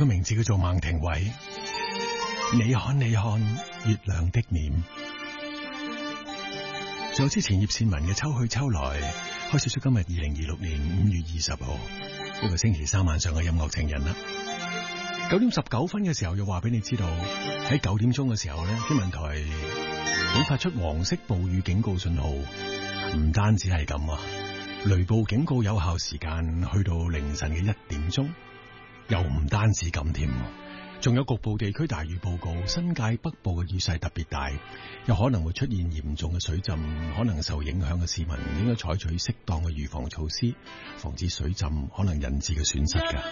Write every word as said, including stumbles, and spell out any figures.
個名字叫做孟庭葦。你看你看月亮的臉，仲有之前葉倩文嘅秋去秋來，開始咗今日二零二六年五月二十號呢個星期三晚上嘅音樂情人啦。九點十九分嘅時候，又話俾你知道喺九點鐘嘅時候咧，天文台已經發出黃色暴雨警告信號。唔單止係咁啊，雷暴警告有效時間去到凌晨嘅一點鐘，又唔單止咁添。仲有局部地區大雨報告，新界北部嘅雨勢特別大，有可能會出現嚴重嘅水浸，可能受影響嘅市民應該採取適當嘅預防措施，防止水浸可能引致嘅損失㗎。